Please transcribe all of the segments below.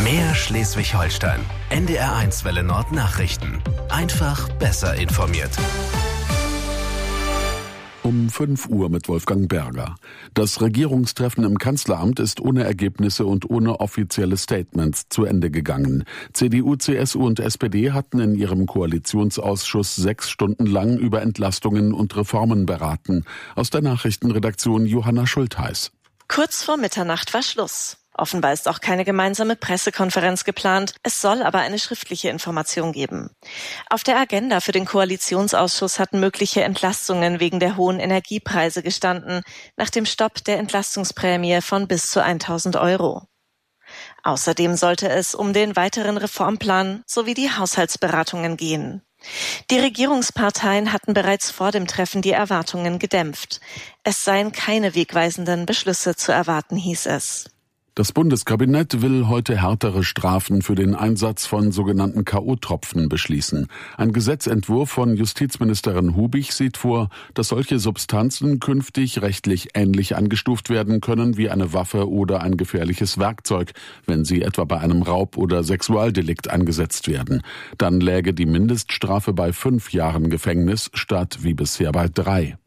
Mehr Schleswig-Holstein. NDR1 Welle Nord Nachrichten. Einfach besser informiert. Um 5 Uhr mit Wolfgang Berger. Das Regierungstreffen im Kanzleramt ist ohne Ergebnisse und ohne offizielle Statements zu Ende gegangen. CDU, CSU und SPD hatten in ihrem Koalitionsausschuss 6 Stunden lang über Entlastungen und Reformen beraten. Aus der Nachrichtenredaktion Johanna Schultheiß. Kurz vor Mitternacht war Schluss. Offenbar ist auch keine gemeinsame Pressekonferenz geplant. Es soll aber eine schriftliche Information geben. Auf der Agenda für den Koalitionsausschuss hatten mögliche Entlastungen wegen der hohen Energiepreise gestanden, nach dem Stopp der Entlastungsprämie von bis zu 1.000 €. Außerdem sollte es um den weiteren Reformplan sowie die Haushaltsberatungen gehen. Die Regierungsparteien hatten bereits vor dem Treffen die Erwartungen gedämpft. Es seien keine wegweisenden Beschlüsse zu erwarten, hieß es. Das Bundeskabinett will heute härtere Strafen für den Einsatz von sogenannten K.O.-Tropfen beschließen. Ein Gesetzentwurf von Justizministerin Hubich sieht vor, dass solche Substanzen künftig rechtlich ähnlich eingestuft werden können wie eine Waffe oder ein gefährliches Werkzeug, wenn sie etwa bei einem Raub- oder Sexualdelikt eingesetzt werden. Dann läge die Mindeststrafe bei 5 Jahren Gefängnis statt wie bisher bei 3.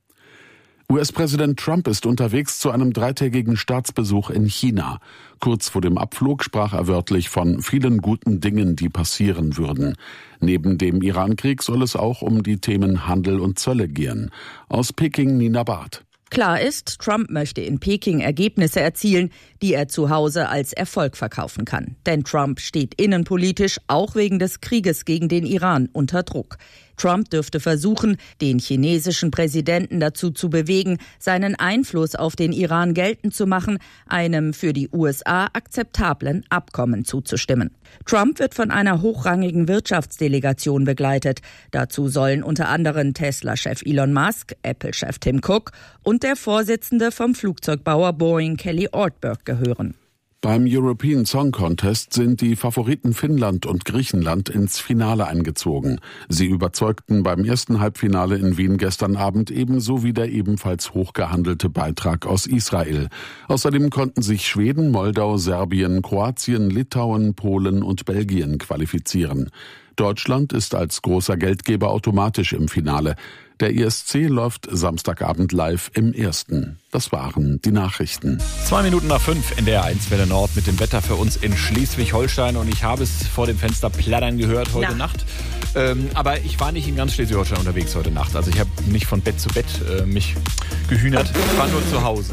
US-Präsident Trump ist unterwegs zu einem 3-tägigen Staatsbesuch in China. Kurz vor dem Abflug sprach er wörtlich von vielen guten Dingen, die passieren würden. Neben dem Irankrieg soll es auch um die Themen Handel und Zölle gehen. Aus Peking Nina Barth. Klar ist, Trump möchte in Peking Ergebnisse erzielen, die er zu Hause als Erfolg verkaufen kann. Denn Trump steht innenpolitisch auch wegen des Krieges gegen den Iran unter Druck. Trump dürfte versuchen, den chinesischen Präsidenten dazu zu bewegen, seinen Einfluss auf den Iran geltend zu machen, einem für die USA akzeptablen Abkommen zuzustimmen. Trump wird von einer hochrangigen Wirtschaftsdelegation begleitet. Dazu sollen unter anderem Tesla-Chef Elon Musk, Apple-Chef Tim Cook und der Vorsitzende vom Flugzeugbauer Boeing Kelly Ortberg gehören. Beim European Song Contest sind die Favoriten Finnland und Griechenland ins Finale eingezogen. Sie überzeugten beim ersten Halbfinale in Wien gestern Abend ebenso wie der ebenfalls hochgehandelte Beitrag aus Israel. Außerdem konnten sich Schweden, Moldau, Serbien, Kroatien, Litauen, Polen und Belgien qualifizieren. Deutschland ist als großer Geldgeber automatisch im Finale. Der ESC läuft Samstagabend live im Ersten. Das waren die Nachrichten. 5:02 NDR1 Welle Nord mit dem Wetter für uns in Schleswig-Holstein. Und ich habe es vor dem Fenster plattern gehört heute Nacht. Aber ich war nicht in ganz Schleswig-Holstein unterwegs heute Nacht. Also ich habe nicht von Bett zu Bett mich gehühnert. Ich war nur zu Hause.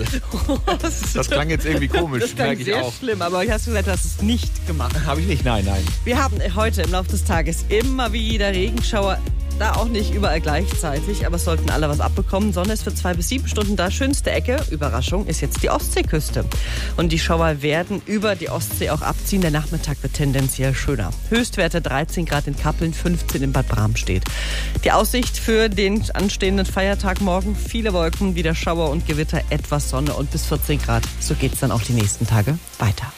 Das klang jetzt irgendwie komisch. Das klang sehr schlimm, aber hast du gesagt, du hast es nicht gemacht. Habe ich nicht, nein. Wir haben heute im Laufe des Tages immer wieder Regenschauer. Da auch nicht überall gleichzeitig, aber es sollten alle was abbekommen. Sonne ist für 2 bis 7 Stunden da. Schönste Ecke, Überraschung, ist jetzt die Ostseeküste. Und die Schauer werden über die Ostsee auch abziehen. Der Nachmittag wird tendenziell schöner. Höchstwerte 13 Grad in Kappeln, 15 in Bad Bramstedt. Die Aussicht für den anstehenden Feiertag morgen, viele Wolken, wieder Schauer und Gewitter, etwas Sonne und bis 14 Grad. So geht's dann auch die nächsten Tage weiter.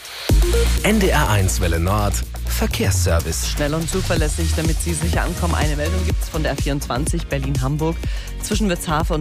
NDR1 Welle Nord Verkehrsservice. Schnell und zuverlässig, damit Sie sicher ankommen. Eine Meldung gibt's von der A24 Berlin-Hamburg zwischen Witzhafe und